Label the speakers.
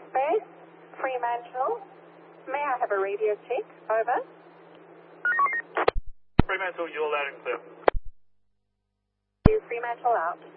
Speaker 1: Base, Fremantle. May I have a radio check? Over.
Speaker 2: Fremantle, you're loud and clear.
Speaker 1: Fremantle out.